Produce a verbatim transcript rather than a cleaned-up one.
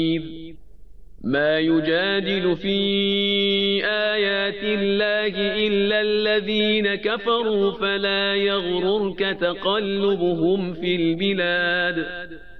ما يجادل في آيات الله إلا الذين كفروا فلا يغررك تقلبهم في البلاد